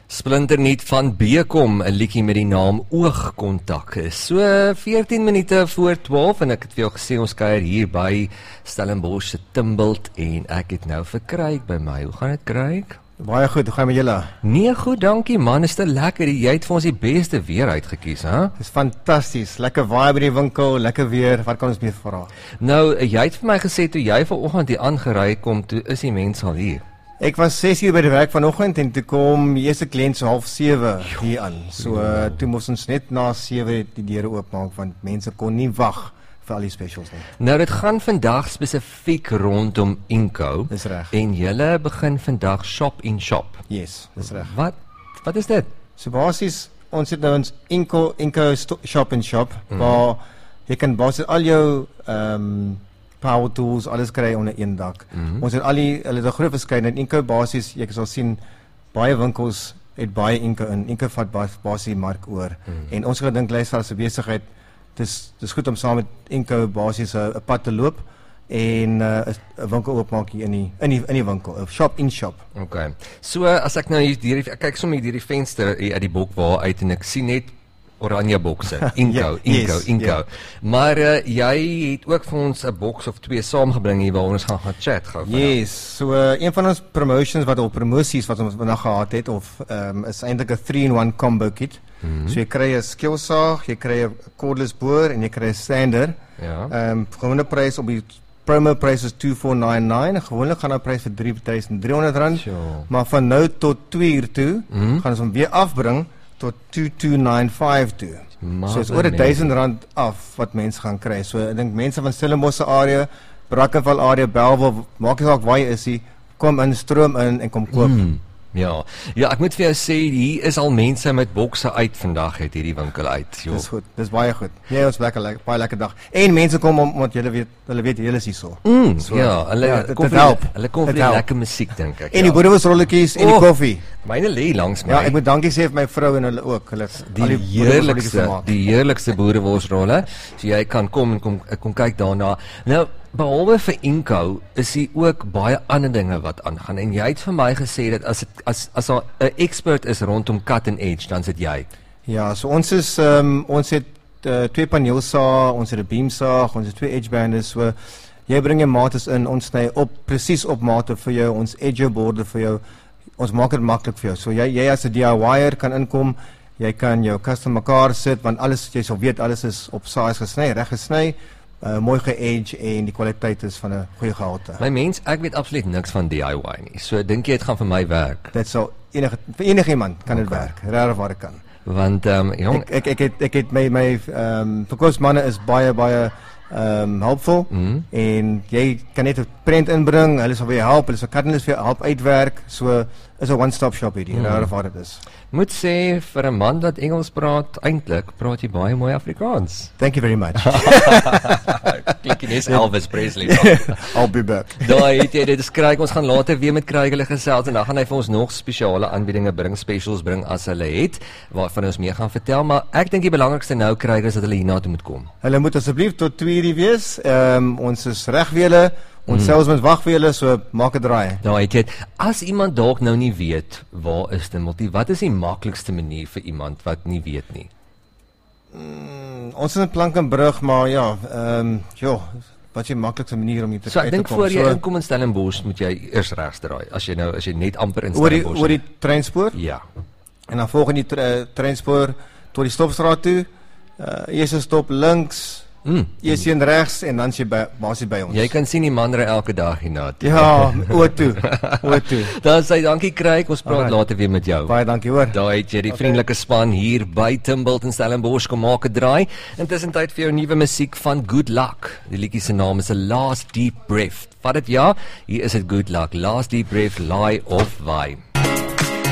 Splinternuut van Bekom, 'n liedjie met die naam Oogkontak is. So 14 minute voor 12 en ek het vir jou gesê ons kuier hier by Stellenbosch se Timbult en ek het nou vir Craig by my. Hoe gaan dit, Craig? Baie goed, hoe gaan met julle? Nee, goed, dankie man, is te lekker. Jy het vir ons die beste weer uitgekies, hè? Dis fantasties, lekker vibe by die winkel, lekker weer, wat kan ons meer vra? Nou, jy het vir my gesê toe jy vanoggend hier aangery kom, toe is die mense al hier. Ek was 6 uur by die werk vanoggend en toe kom die eerste kliënt so 6:30 hier aan. So toe moes ons net na 7 die deure oopmaak want mense kon nie wag vir al die specials nie. Nou dit gaan vandag spesifiek rondom Inco. Dis reg. En julle begin vandag shop in shop. Yes, dis reg. Wat is dit? So basies ons het nou ons Inco shop in shop waar jy kan basies al jou power tools, alles kry onder een dak. Ons het hulle het 'n groot verskeidenheid Inco basis, jy sal sien baie winkels het baie Inco in. Inco vat basies die mark oor. En ons gedink luister as 'n besigheid, dis goed om saam met Inco basis 'n pad te loop en 'n winkel oopmaak hier in die winkel, 'n shop in shop. Okay. So as ek nou hier ek kyk sommer hier deur die venster uit die bok waar uit en ek sien net oranje bokse, Inco. Yeah. Maar jy het ook vir ons 'n boks of 2 saamgebring hier waar ons gaan chat gou. Yes, so een van ons promotions promosies wat ons vandag gehad het is eintlik 'n 3-in-1 combo kit. So jy kry 'n skilsaag, jy kry 'n cordless boor en jy kry 'n sander. Ja. Gewone prys op die promo prys is $2499. Gewoonlik gaan die prys vir R3,300. Sure. Maar van nou tot 2 uur toe gaan ons hom weer afbring tot 2295 toe. So is oor R1000 af wat mense gaan kry. So ek dink mense van Stellenbosch se area, Brackenfell area, Bellville, maak nie saak waar jy is nie, kom in, stroom in en kom koop. Ja, ek moet vir jou sê hier is al mense met bokse uit vandag uit hierdie winkel uit. Dis goed, dis baie goed. Ja, ons baie lekker dag. En mense kom omdat hulle weet julle is hier so. Ja, hulle kom vir die lekker musiek dink ek. En die boerewysrolletjies en die koffie. Myne lê langs my. Ja, ek moet dankie sê vir my vrou en hulle ook. Hulle die heerlikste boereworsrolle. So jy kan kom en kom kyk daarna. Nou behalwe vir Inco is hier ook baie ander dinge wat aangaan en jy het vir my gesê dat as 'n expert is rondom cut and edge, dan sit jy. Ja, so ons het 2 paneelsaag, ons het 'n beamsaag, ons het 2 edge banders, so jy bring jou mates in, ons sny presies op mate vir jou, ons edge borde vir jou, ons maak dit maklik vir jou. So jy as 'n DIYer kan inkom, jy kan jou custom mekaar sit want alles jy sal weet alles is op size gesny, reg gesny. Mooi ge-edge en die kwaliteit is van 'n goeie gehalte. My mens, ek weet absoluut niks van DIY nie. So dink jy dit gaan vir my werk? Dit sal vir enige iemand kan dit werk. Regtig waar dit kan. Want jong, ek het my verkoopsmanne is baie helpful en jy kan net 'n prent inbring, hulle sal vir jou help, hulle sal vir jou help uitwerk. So is 'n one-stop shop hierdie. Regtig waar dit is. Moet sê vir 'n man wat Engels praat, eintlik praat jy baie mooi Afrikaans. Thank you very much. Klik net Elvis Presley. I'll be back. Daai het jy dit skryk, ons gaan later weer met Craig hulle gesels en dan gaan hy vir ons nog spesiale aanbiedinge bring, specials bring as hulle het, waarvan ons meer gaan vertel, maar ek dink die belangrikste nou Craig is dat hulle hiernatoe moet kom. Hulle moet asseblief tot 2 uur wees. Ons is reg vir julle. Ons selfs met wag vir julle, so maak 'n draai. Daai het jy. As iemand dalk nou nie weet waar is Timbult, wat is die maklikste manier vir iemand wat nie weet nie? Ons is in Plankenbrug, maar ja, wat is die maklikste manier om hier te So ek kom? dink voor jy inkom in Stellenbosch moet jy eers regs draai. As jy net amper in Stellenbosch oor die treinspoor? Ja. En dan volg die treinspoor tot die stopstraat toe. Eerste stop links. Eers een regs en dan is jy basies by ons. Jy kan sien die man ry elke dag hiernatoe. Ja, oor toe. Dan sê dankie Craig, ons praat later weer met jou. Baie dankie hoor. Daar het jy die vriendelike span hier by Timbult in Stellenbosch kom maak 'n draai. Intussen tyd vir jou nuwe musiek van Good Luck. Die liedjie se naam is A Last Deep Breath. Vat dit ja, hier is dit Good Luck. Last Deep Breath, Lie of Vie.